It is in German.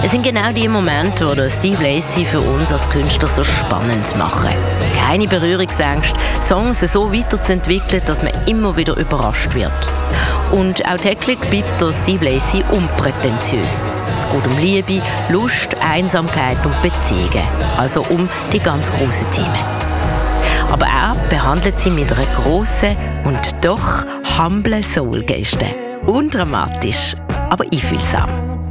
Es sind genau die Momente, die Steve Lacy für uns als Künstler so spannend machen. Keine Berührungsängste, Songs so weiterzuentwickeln, dass man immer wieder überrascht wird. Und auch täglich bleibt der Steve Lacy unprätentiös. Es geht um Liebe, Lust, Einsamkeit und Beziehungen. Also um die ganz grossen Themen. Aber er behandelt sie mit einer grossen und doch humblen Soul-Geste. Undramatisch, aber einfühlsam.